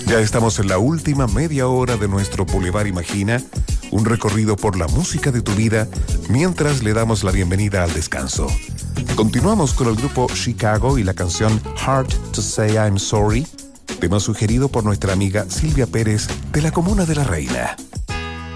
Ya estamos en la última media hora de nuestro Boulevard Imagina, un recorrido por la música de tu vida, mientras le damos la bienvenida al descanso. Continuamos con el grupo Chicago y la canción Hard to Say I'm Sorry, tema sugerido por nuestra amiga Silvia Pérez de la Comuna de la Reina.